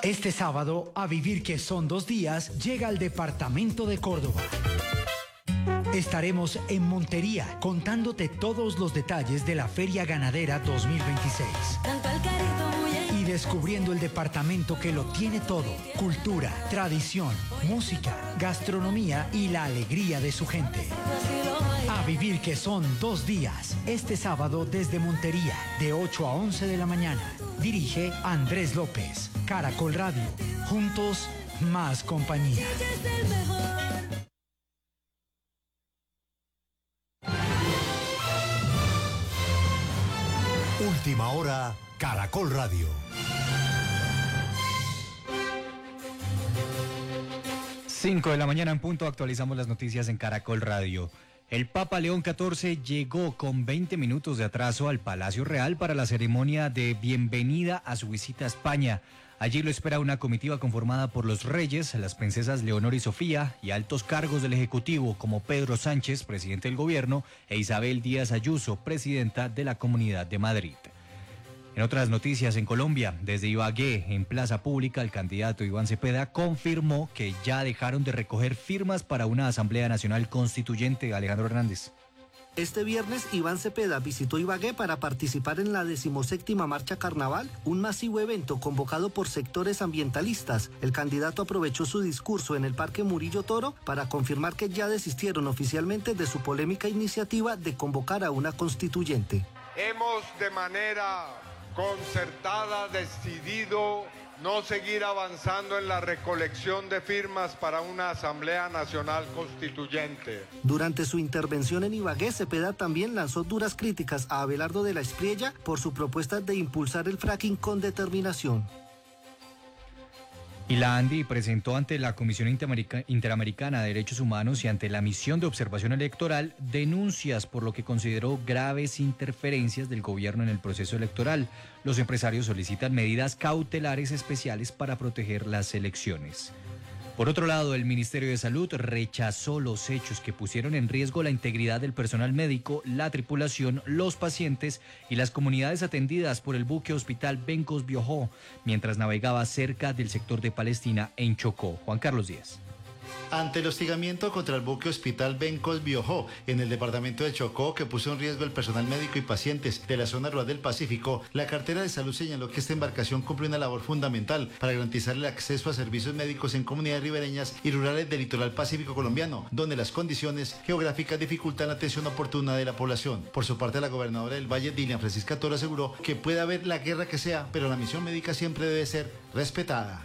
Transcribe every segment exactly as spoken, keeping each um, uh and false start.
Este sábado, A Vivir que son dos días, llega al departamento de Córdoba. Estaremos en Montería contándote todos los detalles de la Feria Ganadera dos mil veintiséis. Y descubriendo el departamento que lo tiene todo: cultura, tradición, música, gastronomía y la alegría de su gente. A Vivir que son dos días, este sábado desde Montería, de ocho a once de la mañana. Dirige Andrés López. Caracol Radio. Juntos, más compañía. Última hora, Caracol Radio. cinco de la mañana en punto, actualizamos las noticias en Caracol Radio. El Papa León catorce llegó con veinte minutos de atraso al Palacio Real para la ceremonia de bienvenida a su visita a España. Allí lo espera una comitiva conformada por los reyes, las princesas Leonor y Sofía y altos cargos del Ejecutivo como Pedro Sánchez, presidente del gobierno, e Isabel Díaz Ayuso, presidenta de la Comunidad de Madrid. En otras noticias, en Colombia, desde Ibagué, en Plaza Pública, el candidato Iván Cepeda confirmó que ya dejaron de recoger firmas para una Asamblea Nacional Constituyente. Alejandro Hernández. Este viernes, Iván Cepeda visitó Ibagué para participar en la decimoséptima Marcha Carnaval, un masivo evento convocado por sectores ambientalistas. El candidato aprovechó su discurso en el Parque Murillo Toro para confirmar que ya desistieron oficialmente de su polémica iniciativa de convocar a una constituyente. Hemos de manera concertada decidido no seguir avanzando en la recolección de firmas para una Asamblea Nacional Constituyente. Durante su intervención en Ibagué, Cepeda también lanzó duras críticas a Abelardo de la Espriella por su propuesta de impulsar el fracking con determinación. Y la ANDI presentó ante la Comisión Interamericana de Derechos Humanos y ante la Misión de Observación Electoral denuncias por lo que consideró graves interferencias del gobierno en el proceso electoral. Los empresarios solicitan medidas cautelares especiales para proteger las elecciones. Por otro lado, el Ministerio de Salud rechazó los hechos que pusieron en riesgo la integridad del personal médico, la tripulación, los pacientes y las comunidades atendidas por el buque hospital Bencos Biojó, mientras navegaba cerca del sector de Palestina en Chocó. Juan Carlos Díaz. Ante el hostigamiento contra el buque hospital Bencos Biojó en el departamento de Chocó, que puso en riesgo el personal médico y pacientes de la zona rural del Pacífico, la cartera de salud señaló que esta embarcación cumple una labor fundamental para garantizar el acceso a servicios médicos en comunidades ribereñas y rurales del litoral pacífico colombiano, donde las condiciones geográficas dificultan la atención oportuna de la población. Por su parte, la gobernadora del Valle, Dilian Francisca Toro, aseguró que puede haber la guerra que sea, pero la misión médica siempre debe ser respetada.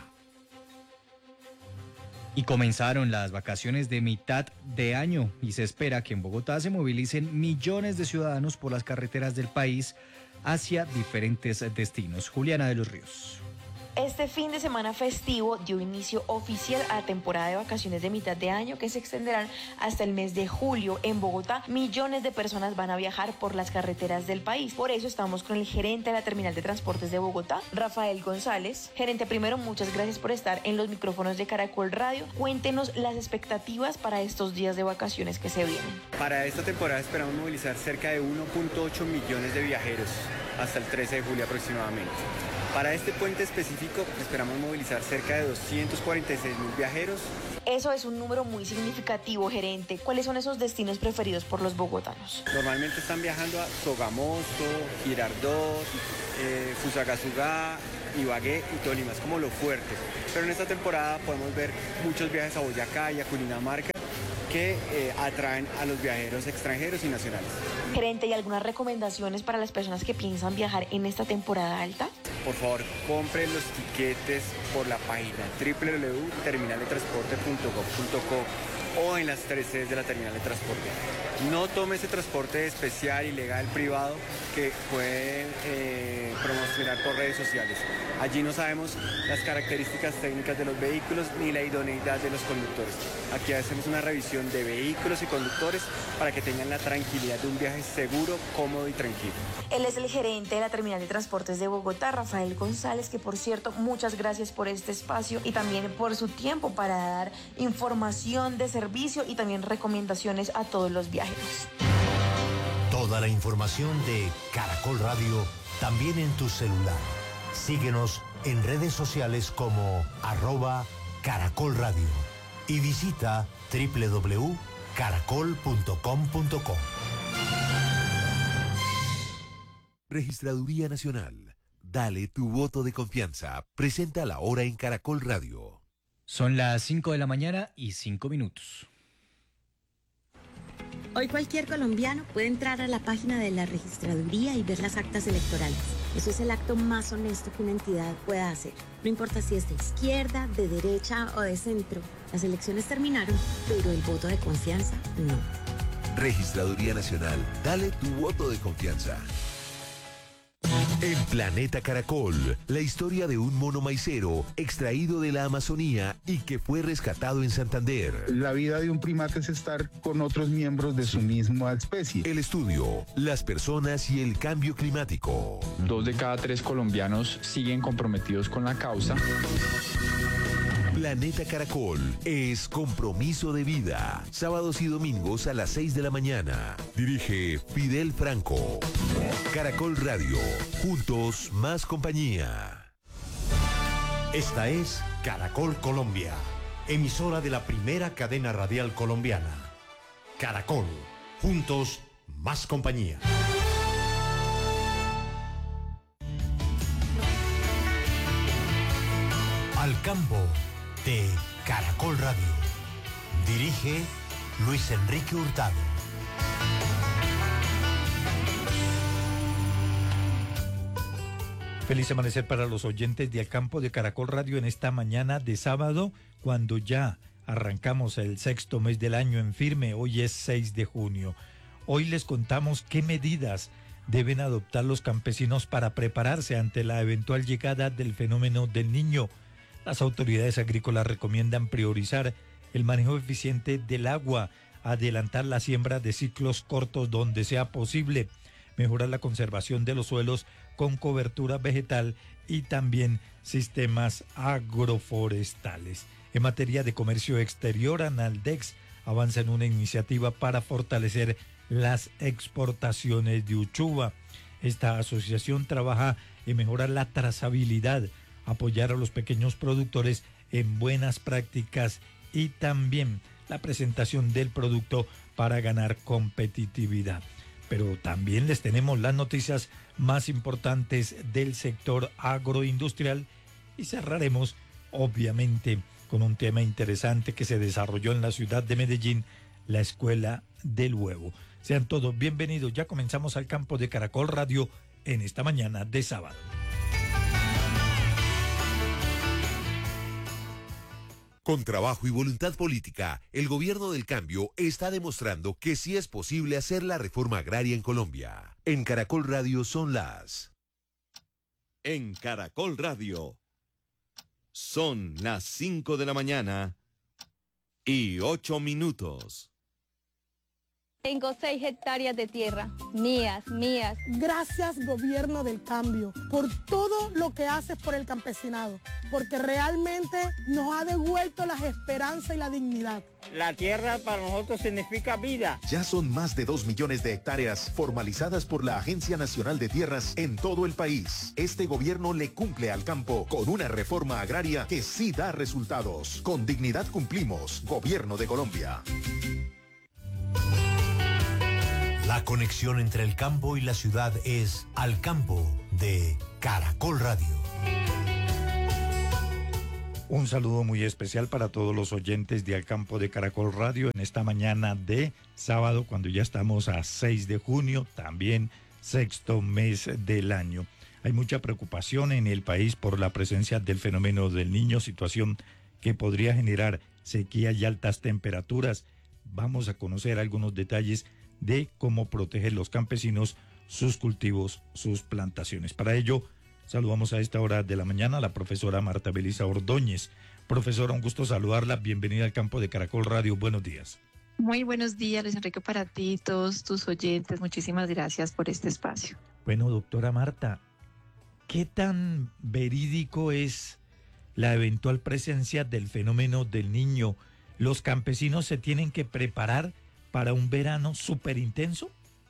Y comenzaron las vacaciones de mitad de año y se espera que en Bogotá se movilicen millones de ciudadanos por las carreteras del país hacia diferentes destinos. Juliana de los Ríos. Este fin de semana festivo dio inicio oficial a la temporada de vacaciones de mitad de año que se extenderán hasta el mes de julio. En Bogotá, millones de personas van a viajar por las carreteras del país. Por eso estamos con el gerente de la Terminal de Transportes de Bogotá, Rafael González. Gerente, primero, muchas gracias por estar en los micrófonos de Caracol Radio. Cuéntenos las expectativas para estos días de vacaciones que se vienen. Para esta temporada esperamos movilizar cerca de uno punto ocho millones de viajeros hasta el trece de julio aproximadamente. Para este puente específico esperamos movilizar cerca de doscientos cuarenta y seis mil viajeros. Eso es un número muy significativo, gerente. ¿Cuáles son esos destinos preferidos por los bogotanos? Normalmente están viajando a Sogamoso, Girardot, eh, Fusagasugá, Ibagué y Tolima, es como lo fuerte. Pero en esta temporada podemos ver muchos viajes a Boyacá y a Cundinamarca que eh, atraen a los viajeros extranjeros y nacionales. Gerente, ¿y algunas recomendaciones para las personas que piensan viajar en esta temporada alta? Por favor, compren los tiquetes por la página doble u doble u doble u punto terminal de transporte punto gov punto co o en las tres sedes de la terminal de transporte. No tome ese transporte especial, ilegal, privado que pueden eh, promocionar por redes sociales. Allí no sabemos las características técnicas de los vehículos ni la idoneidad de los conductores. Aquí hacemos una revisión de vehículos y conductores para que tengan la tranquilidad de un viaje seguro, cómodo y tranquilo. Él es el gerente de la Terminal de Transportes de Bogotá, Rafael González, que por cierto, muchas gracias por este espacio y también por su tiempo para dar información de servicio y también recomendaciones a todos los viajeros. Toda la información de Caracol Radio también en tu celular. Síguenos en redes sociales como arroba Caracol Radio y visita doble u doble u doble u punto caracol punto com punto co. Registraduría Nacional. Dale tu voto de confianza. Presenta la hora en Caracol Radio. Son las cinco de la mañana y cinco minutos. Hoy cualquier colombiano puede entrar a la página de la registraduría y ver las actas electorales. Eso es el acto más honesto que una entidad pueda hacer. No importa si es de izquierda, de derecha o de centro. Las elecciones terminaron, pero el voto de confianza no. Registraduría Nacional. Dale tu voto de confianza. En Planeta Caracol, la historia de un mono maicero extraído de la Amazonía y que fue rescatado en Santander. La vida de un primate es estar con otros miembros de su misma especie. El estudio, las personas y el cambio climático. Dos de cada tres colombianos siguen comprometidos con la causa. Planeta Caracol es compromiso de vida. Sábados y domingos a las seis de la mañana. Dirige Fidel Franco. Caracol Radio. Juntos más compañía. Esta es Caracol Colombia, emisora de la primera cadena radial colombiana. Caracol. Juntos más compañía. Al campo de Caracol Radio. Dirige Luis Enrique Hurtado. Feliz amanecer para los oyentes de Al Campo de Caracol Radio en esta mañana de sábado, cuando ya arrancamos el sexto mes del año en firme. Hoy es seis de junio. Hoy les contamos qué medidas deben adoptar los campesinos para prepararse ante la eventual llegada del fenómeno del Niño. Las autoridades agrícolas recomiendan priorizar el manejo eficiente del agua, adelantar la siembra de ciclos cortos donde sea posible, mejorar la conservación de los suelos con cobertura vegetal y también sistemas agroforestales. En materia de comercio exterior, Analdex avanza en una iniciativa para fortalecer las exportaciones de uchuva. Esta asociación trabaja en mejorar la trazabilidad, apoyar a los pequeños productores en buenas prácticas y también la presentación del producto para ganar competitividad. Pero también les tenemos las noticias más importantes del sector agroindustrial y cerraremos obviamente con un tema interesante que se desarrolló en la ciudad de Medellín, la Escuela del Huevo. Sean todos bienvenidos, ya comenzamos Al Campo de Caracol Radio en esta mañana de sábado. Con trabajo y voluntad política, el gobierno del cambio está demostrando que sí es posible hacer la reforma agraria en Colombia. En Caracol Radio son las... En Caracol Radio son las cinco de la mañana y ocho minutos. Tengo seis hectáreas de tierra, mías, mías. Gracias, gobierno del cambio, por todo lo que haces por el campesinado, porque realmente nos ha devuelto las esperanzas y la dignidad. La tierra para nosotros significa vida. Ya son más de dos millones de hectáreas formalizadas por la Agencia Nacional de Tierras en todo el país. Este gobierno le cumple al campo con una reforma agraria que sí da resultados. Con dignidad cumplimos. Gobierno de Colombia. La conexión entre el campo y la ciudad es Al Campo de Caracol Radio. Un saludo muy especial para todos los oyentes de Al Campo de Caracol Radio en esta mañana de sábado, cuando ya estamos a seis de junio, también sexto mes del año. Hay mucha preocupación en el país por la presencia del fenómeno del Niño, situación que podría generar sequía y altas temperaturas. Vamos a conocer algunos detalles de cómo protegen los campesinos sus cultivos, sus plantaciones. Para ello, saludamos a esta hora de la mañana a la profesora Marta Belisa Ordóñez. Profesora, un gusto saludarla. Bienvenida al Campo de Caracol Radio. Buenos días. Muy buenos días, Luis Enrique, para ti y todos tus oyentes. Muchísimas gracias por este espacio. Bueno, doctora Marta, ¿qué tan verídico es la eventual presencia del fenómeno del Niño? ¿Los campesinos se tienen que preparar para un verano súper intenso?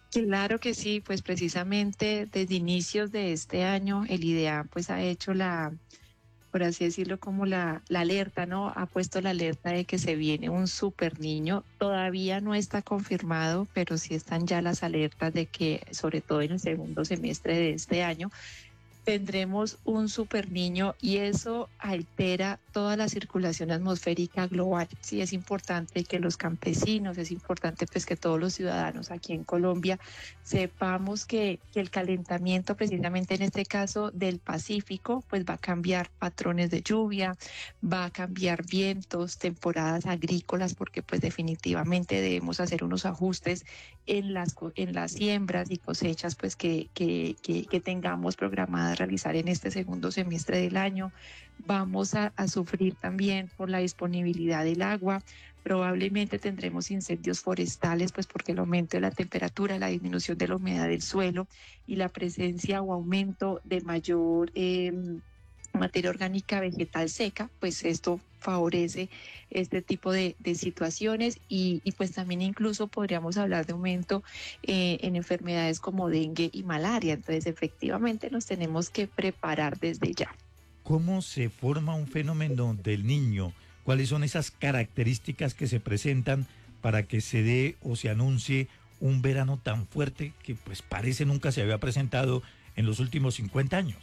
Claro que sí, pues precisamente desde inicios de este año el IDEA pues ha hecho la, por así decirlo, como la, la alerta, ¿no? Ha puesto la alerta de que se viene un super niño. Todavía no está confirmado, pero sí están ya las alertas de que, sobre todo en el segundo semestre de este año, tendremos un super niño y eso altera toda la circulación atmosférica global. Sí, es importante que los campesinos, es importante pues que todos los ciudadanos aquí en Colombia sepamos que, que el calentamiento precisamente en este caso del Pacífico pues va a cambiar patrones de lluvia, va a cambiar vientos, temporadas agrícolas, porque pues definitivamente debemos hacer unos ajustes en las, en las siembras y cosechas pues que, que, que, que tengamos programadas realizar en este segundo semestre del año. Vamos a, a sufrir también por la disponibilidad del agua. Probablemente tendremos incendios forestales, pues porque el aumento de la temperatura, la disminución de la humedad del suelo y la presencia o aumento de mayor eh, materia orgánica vegetal seca, pues esto favorece este tipo de, de situaciones y, y pues también incluso podríamos hablar de aumento eh, en enfermedades como dengue y malaria. Entonces efectivamente nos tenemos que preparar desde ya. ¿Cómo se forma un fenómeno del niño? ¿Cuáles son esas características que se presentan para que se dé o se anuncie un verano tan fuerte que pues parece nunca se había presentado en los últimos cincuenta años?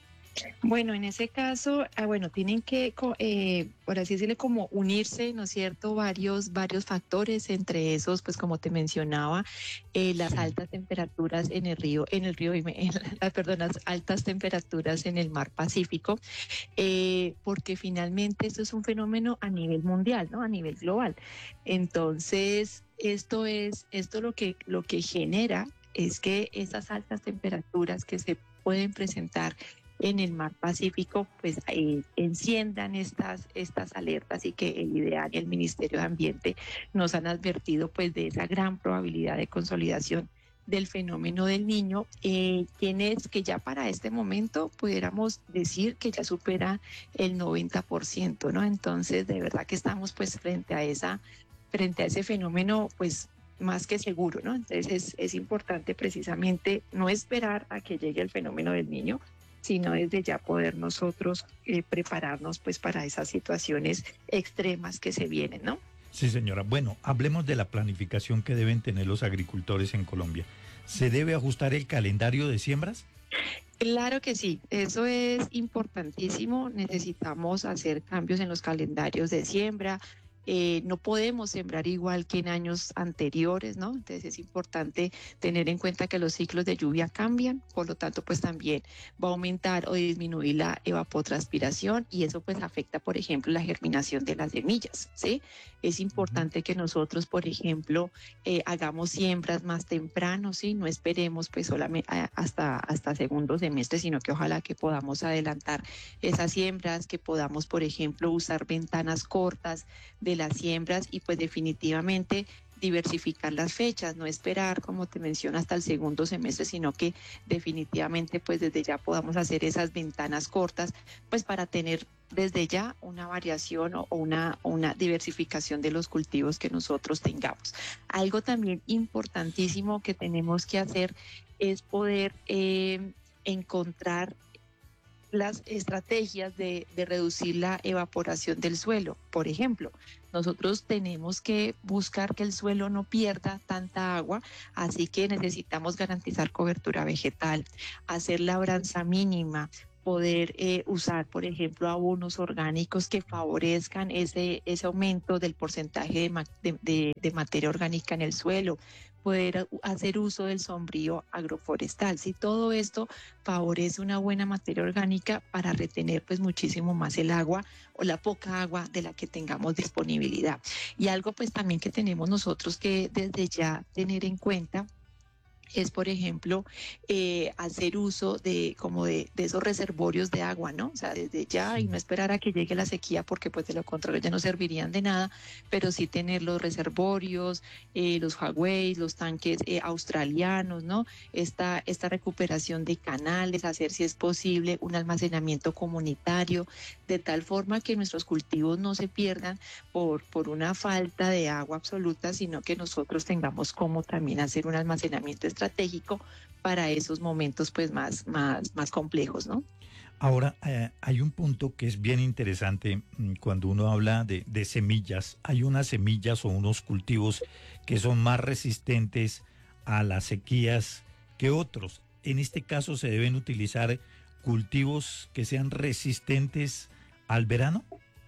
Bueno, en ese caso, ah, bueno, tienen que, eh, por así decirlo, como unirse, ¿no es cierto?, varios, varios factores, entre esos, pues como te mencionaba, eh, las sí. altas temperaturas en el río, en el río, en la, perdón, las altas temperaturas en el mar Pacífico, eh, porque finalmente esto es un fenómeno a nivel mundial, ¿no?, a nivel global. Entonces, esto es, esto lo que, lo que genera es que esas altas temperaturas que se pueden presentar en el mar Pacífico, pues eh, enciendan estas, estas alertas y que el IDEA y el Ministerio de Ambiente nos han advertido pues de esa gran probabilidad de consolidación del fenómeno del niño, eh, quienes que ya para este momento pudiéramos decir que ya supera el noventa por ciento, ¿no? Entonces, de verdad que estamos pues frente a esa, frente a ese fenómeno, pues más que seguro, ¿no? Entonces es, es importante precisamente no esperar a que llegue el fenómeno del niño, sino desde ya poder nosotros eh, prepararnos pues para esas situaciones extremas que se vienen, ¿no? Sí, señora. Bueno, hablemos de la planificación que deben tener los agricultores en Colombia. ¿Se debe ajustar el calendario de siembras? Claro que sí, eso es importantísimo. Necesitamos hacer cambios en los calendarios de siembra. Eh, no podemos sembrar igual que en años anteriores, ¿no? Entonces es importante tener en cuenta que los ciclos de lluvia cambian, por lo tanto pues también va a aumentar o disminuir la evapotranspiración y eso pues afecta, por ejemplo, la germinación de las semillas, ¿sí? Es importante que nosotros, por ejemplo, eh, hagamos siembras más temprano, ¿sí? No esperemos pues solamente hasta, hasta segundo semestre, sino que ojalá que podamos adelantar esas siembras, que podamos, por ejemplo, usar ventanas cortas de las siembras y pues definitivamente diversificar las fechas, no esperar, como te menciono, hasta el segundo semestre, sino que definitivamente pues desde ya podamos hacer esas ventanas cortas, pues para tener desde ya una variación o una, una diversificación de los cultivos que nosotros tengamos. Algo también importantísimo que tenemos que hacer es poder eh, encontrar las estrategias de, de reducir la evaporación del suelo. Por ejemplo, nosotros tenemos que buscar que el suelo no pierda tanta agua, así que necesitamos garantizar cobertura vegetal, hacer labranza mínima, poder eh, usar, por ejemplo, abonos orgánicos que favorezcan ese, ese aumento del porcentaje de, de, de, de materia orgánica en el suelo, poder hacer uso del sombrío agroforestal. Si todo esto favorece una buena materia orgánica para retener pues muchísimo más el agua o la poca agua de la que tengamos disponibilidad. Y algo pues también que tenemos nosotros que desde ya tener en cuenta es, por ejemplo, eh, hacer uso de como de, de esos reservorios de agua, ¿no? O sea, desde ya sí. Y no esperar a que llegue la sequía, porque pues de lo contrario ya no servirían de nada, pero sí tener los reservorios, eh, los highways, los tanques eh, australianos, ¿no? Esta, esta recuperación de canales, hacer si es posible un almacenamiento comunitario, de tal forma que nuestros cultivos no se pierdan por, por una falta de agua absoluta, sino que nosotros tengamos como también hacer un almacenamiento estratégico para esos momentos pues más, más, más complejos, ¿no? Ahora, eh, hay un punto que es bien interesante cuando uno habla de, de semillas. Hay unas semillas o unos cultivos que son más resistentes a las sequías que otros. En este caso, ¿se deben utilizar cultivos que sean resistentes al verano?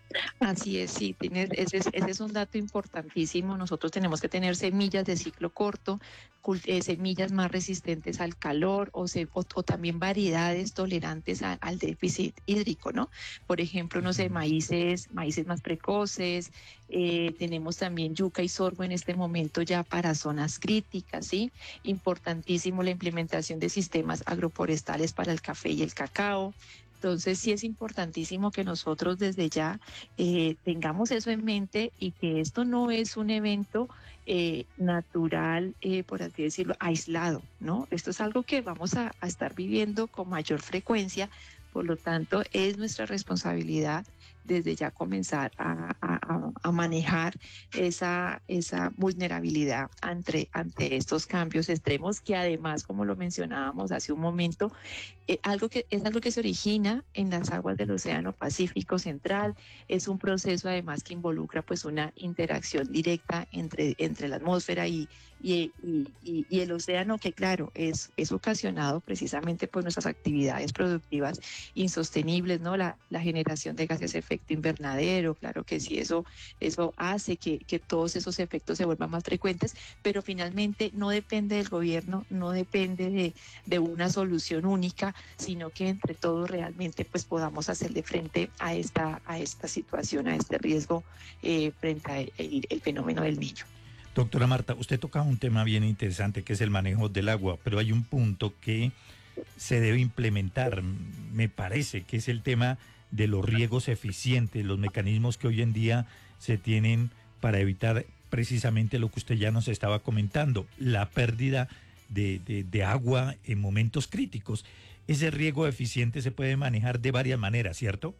Así es, sí, tienes, ese, es, ese es un dato importantísimo. Nosotros tenemos que tener semillas de ciclo corto, cult, eh, semillas más resistentes al calor o, se, o, o también variedades tolerantes a, al déficit hídrico, ¿no? Por ejemplo, no sé, maíces, maíces más precoces, eh, tenemos también yuca y sorgo en este momento ya para zonas críticas, ¿sí? Importantísimo la implementación de sistemas agroforestales para el café y el cacao. Entonces sí es importantísimo que nosotros desde ya eh, tengamos eso en mente y que esto no es un evento eh, natural, eh, por así decirlo, aislado, ¿no? Esto es algo que vamos a, a estar viviendo con mayor frecuencia, por lo tanto es nuestra responsabilidad desde ya comenzar a, a, a manejar esa, esa vulnerabilidad ante, ante estos cambios extremos que además, como lo mencionábamos hace un momento, eh, algo que, es algo que se origina en las aguas del Océano Pacífico Central, es un proceso además que involucra pues una interacción directa entre, entre la atmósfera y, y, y, y, y el océano, que claro, es, es ocasionado precisamente por nuestras actividades productivas insostenibles, ¿no? La, la generación de gases de efecto invernadero, claro que sí, eso, eso hace que, que todos esos efectos se vuelvan más frecuentes, pero finalmente no depende del gobierno, no depende de, de una solución única, sino que entre todos realmente pues podamos hacerle frente a esta, a esta situación, a este riesgo eh, frente al el, el fenómeno del Niño. Doctora Marta, usted toca un tema bien interesante que es el manejo del agua, pero hay un punto que se debe implementar, me parece que es el tema de los riegos eficientes, los mecanismos que hoy en día se tienen para evitar precisamente lo que usted ya nos estaba comentando, la pérdida de, de, de agua en momentos críticos. Ese riego eficiente se puede manejar de varias maneras, ¿cierto?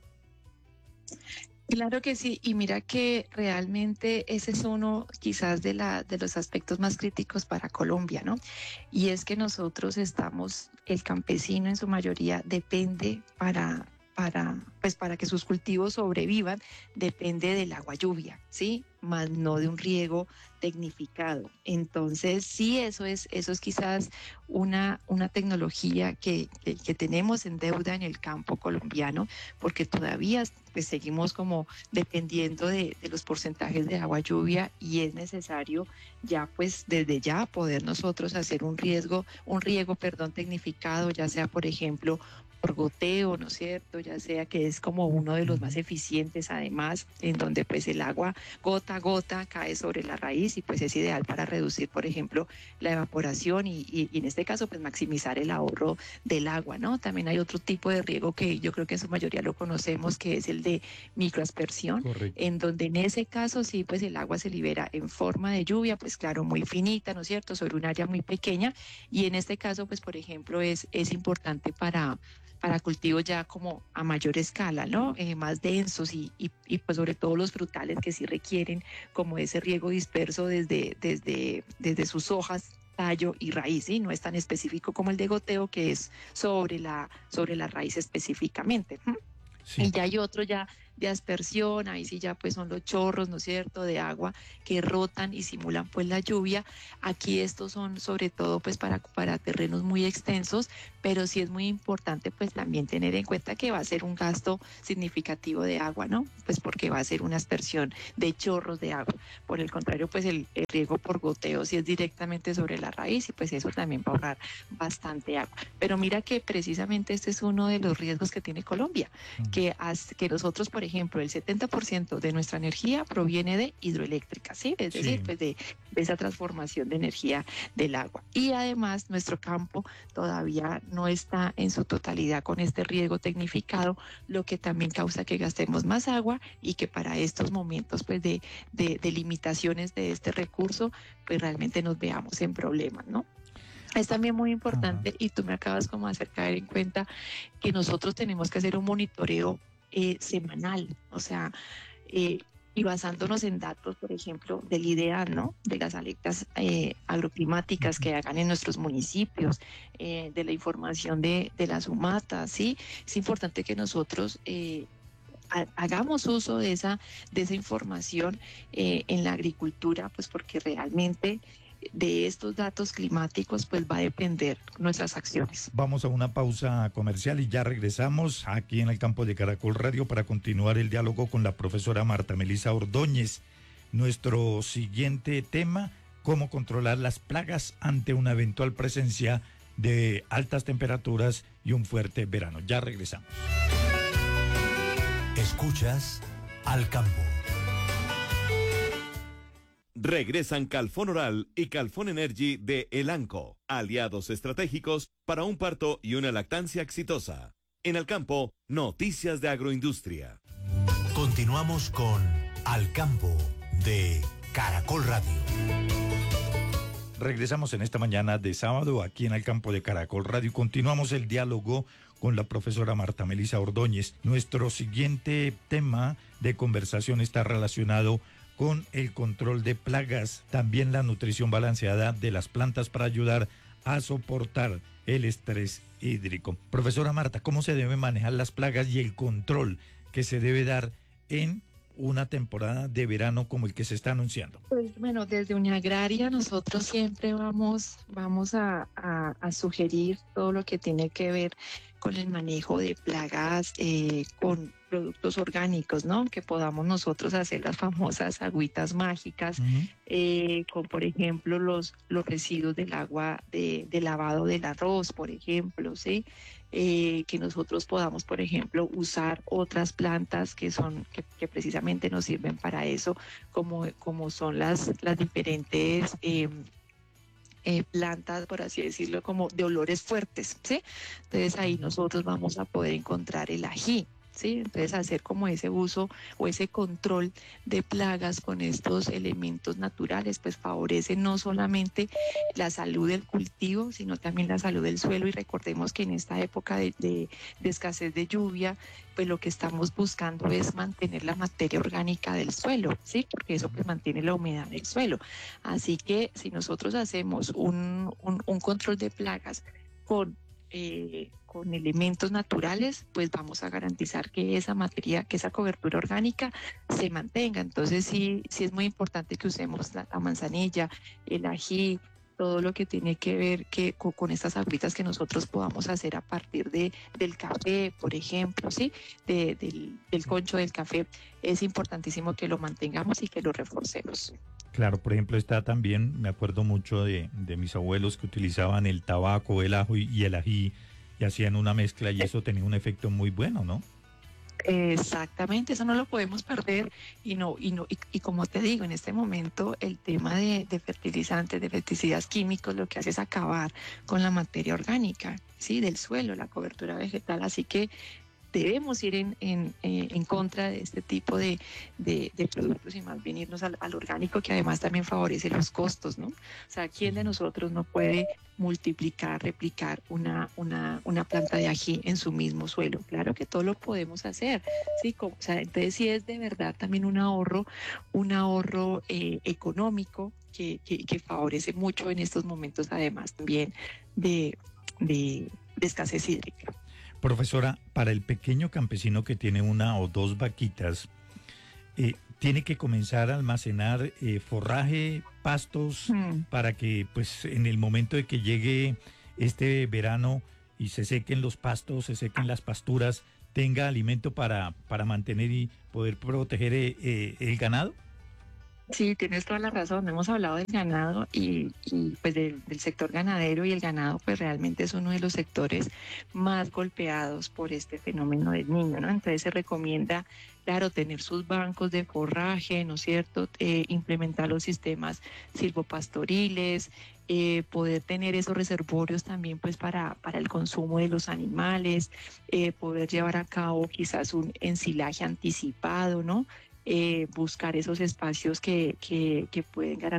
Claro que sí, y mira que realmente ese es uno quizás de, la, de los aspectos más críticos para Colombia, ¿no? Y es que nosotros estamos, el campesino en su mayoría depende para... Para, pues para que sus cultivos sobrevivan, depende del agua lluvia, ¿sí? Más no de un riego tecnificado. Entonces, sí, eso es, eso es quizás una, una tecnología que, que, que tenemos en deuda en el campo colombiano, porque todavía pues, seguimos como dependiendo de, de los porcentajes de agua lluvia y es necesario ya pues desde ya poder nosotros hacer un riesgo, un riego, perdón, tecnificado, ya sea por ejemplo por goteo, ¿no es cierto? Ya sea que es como uno de los más eficientes además, en donde pues el agua gota a gota cae sobre la raíz y pues es ideal para reducir, por ejemplo, la evaporación y, y, y en este caso pues maximizar el ahorro del agua, ¿no? También hay otro tipo de riego que yo creo que en su mayoría lo conocemos, que es el de microaspersión, correcto, en donde en ese caso sí pues el agua se libera en forma de lluvia, pues claro, muy finita, ¿no es cierto? Sobre un área muy pequeña y en este caso pues por ejemplo es, es importante para para cultivos ya como a mayor escala, ¿no? Eh, más densos y, y, y pues sobre todo los frutales que sí requieren como ese riego disperso desde, desde, desde sus hojas, tallo y raíz, ¿sí? No es tan específico como el de goteo que es sobre la, sobre la raíz específicamente. Sí. Y ya hay otro ya de aspersión, ahí sí ya pues son los chorros, ¿no es cierto?, de agua que rotan y simulan pues la lluvia. Aquí estos son sobre todo pues para, para terrenos muy extensos, pero sí es muy importante pues también tener en cuenta que va a ser un gasto significativo de agua, ¿no? Pues porque va a ser una aspersión de chorros de agua. Por el contrario, pues el, el riego por goteo sí es directamente sobre la raíz y pues eso también va a ahorrar bastante agua. Pero mira que precisamente este es uno de los riesgos que tiene Colombia, uh-huh. que, has, que nosotros, por ejemplo, ejemplo, el setenta por ciento de nuestra energía proviene de hidroeléctrica, ¿sí? Es decir, sí. pues de, de esa transformación de energía del agua. Y además nuestro campo todavía no está en su totalidad con este riego tecnificado, lo que también causa que gastemos más agua y que para estos momentos pues de, de, de limitaciones de este recurso, pues realmente nos veamos en problemas, ¿no? Es también muy importante, y tú me acabas como de hacer caer en cuenta que nosotros tenemos que hacer un monitoreo eh, semanal, o sea, eh, y basándonos en datos, por ejemplo, del IDEAL, ¿no? De las alertas eh, agroclimáticas que hagan en nuestros municipios, eh, de la información de, de las humatas, ¿sí? Es importante que nosotros eh, hagamos uso de esa, de esa información eh, en la agricultura, pues porque realmente de estos datos climáticos pues va a depender nuestras acciones. Vamos a una pausa comercial y ya regresamos aquí en el campo de Caracol Radio para continuar el diálogo con la profesora Marta Melisa Ordóñez. Nuestro siguiente tema, cómo controlar las plagas ante una eventual presencia de altas temperaturas y un fuerte verano. Ya regresamos. Escuchas Al Campo. Regresan Calfón Oral y Calfón Energy de Elanco, aliados estratégicos para un parto y una lactancia exitosa. En el campo, noticias de agroindustria. Continuamos con Al Campo de Caracol Radio. Regresamos en esta mañana de sábado aquí en el campo de Caracol Radio. Continuamos el diálogo con la profesora Marta Melisa Ordóñez. Nuestro siguiente tema de conversación está relacionado con el control de plagas, también la nutrición balanceada de las plantas para ayudar a soportar el estrés hídrico. Profesora Marta, ¿cómo se deben manejar las plagas y el control que se debe dar en una temporada de verano como el que se está anunciando? Pues bueno, desde Uniagraria nosotros siempre vamos, vamos a, a, a sugerir todo lo que tiene que ver con el manejo de plagas, eh, con productos orgánicos, ¿no? Que podamos nosotros hacer las famosas agüitas mágicas, uh-huh. eh, con por ejemplo los, los residuos del agua de, de lavado del arroz, por ejemplo, ¿sí? Eh, que nosotros podamos, por ejemplo, usar otras plantas que son, que, que precisamente nos sirven para eso, como, como son las, las diferentes eh, Eh, plantas, por así decirlo, como de olores fuertes, ¿sí? Entonces ahí nosotros vamos a poder encontrar el ají, ¿sí? Entonces hacer como ese uso o ese control de plagas con estos elementos naturales, pues favorece no solamente la salud del cultivo, sino también la salud del suelo. Y recordemos que en esta época de, de, de escasez de lluvia, pues lo que estamos buscando es mantener la materia orgánica del suelo, ¿sí? Porque eso pues mantiene la humedad del suelo. Así que si nosotros hacemos un, un, un control de plagas con eh, con elementos naturales, pues vamos a garantizar que esa materia, que esa cobertura orgánica se mantenga. Entonces sí, sí es muy importante que usemos la, la manzanilla, el ají, todo lo que tiene que ver que, con, con estas agüitas que nosotros podamos hacer a partir de, del café, por ejemplo, ¿sí? De, del, del concho del café. Es importantísimo que lo mantengamos y que lo reforcemos. Claro, por ejemplo, está también, me acuerdo mucho de, de mis abuelos que utilizaban el tabaco, el ajo y, y el ají, y hacían una mezcla y eso tenía un efecto muy bueno, ¿no? Exactamente, eso no lo podemos perder y no y no y, y como te digo, en este momento el tema de, de fertilizantes, de pesticidas químicos, lo que hace es acabar con la materia orgánica, sí, del suelo, la cobertura vegetal, así que debemos ir en, en, en contra de este tipo de, de, de productos y más bien irnos al, al orgánico, que además también favorece los costos, ¿no? O sea, ¿quién de nosotros no puede multiplicar, replicar una, una, una planta de ají en su mismo suelo? Claro que todo lo podemos hacer, ¿sí? Como, o sea, entonces sí es de verdad también un ahorro, un ahorro eh, económico que, que, que favorece mucho en estos momentos, además también de, de, de escasez hídrica. Profesora, para el pequeño campesino que tiene una o dos vaquitas, eh, ¿tiene que comenzar a almacenar eh, forraje, pastos, mm. para que pues en el momento de que llegue este verano y se sequen los pastos, se sequen las pasturas, tenga alimento para, para mantener y poder proteger eh, eh, el ganado? Sí, tienes toda la razón. Hemos hablado del ganado y, y pues del, del sector ganadero, y el ganado pues realmente es uno de los sectores más golpeados por este fenómeno del niño, ¿no? Entonces se recomienda, claro, tener sus bancos de forraje, ¿no es cierto? Eh, implementar los sistemas silvopastoriles, eh, poder tener esos reservorios también pues para, para el consumo de los animales, eh, poder llevar a cabo quizás un ensilaje anticipado, ¿no? Eh, buscar esos espacios que, que, que pueden garantizar